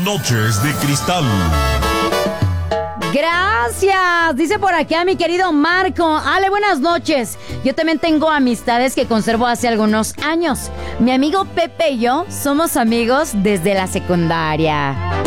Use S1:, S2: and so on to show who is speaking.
S1: Noches de Cristal.
S2: Gracias, dice por acá mi querido Marco. Ale, buenas noches. Yo también tengo amistades que conservo hace algunos años. Mi amigo Pepe y yo somos amigos desde la secundaria.